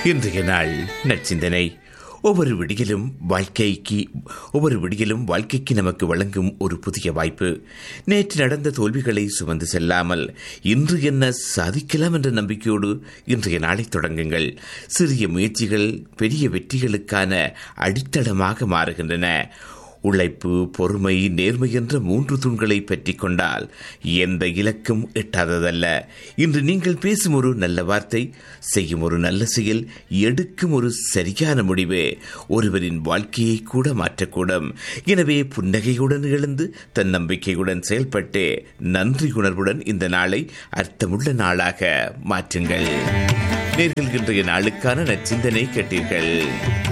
இன்றைய நாள் நற்சிந்தனை. ஒவ்வொரு விடியலும் வாழ்க்கைக்கு நமக்கு வழங்கும் ஒரு புதிய வாய்ப்பு. நேற்று நடந்த தோல்விகளை சுமந்து செல்லாமல் இன்று என்ன சாதிக்கலாம் என்ற நம்பிக்கையோடு இன்றைய நாளை தொடங்குங்கள். சிறிய முயற்சிகள் பெரிய வெற்றிகளுக்கான அடித்தளமாக மாறுகின்றன. உழைப்பு, பொறுமை, நேர்மை என்ற 3 தூண்களை பற்றி கொண்டால் எந்த இலக்கும் எட்டாததல்ல. இன்று நீங்கள் பேசும் ஒரு நல்ல வார்த்தை, செய்யும் ஒரு நல்ல செயல், எடுக்கும் ஒரு சரியான முடிவு ஒருவரின் வாழ்க்கையை கூட மாற்றக்கூடும். எனவே புன்னகையுடன் எழுந்து தன்னம்பிக்கையுடன் செயல்பட்டு நன்றி உணர்வுடன் இந்த நாளை அர்த்தமுள்ள நாளாக மாற்றுங்கள். நேர்கள் இன்றைய நாளுக்கான நற்சிந்தனை கேட்டீர்கள்.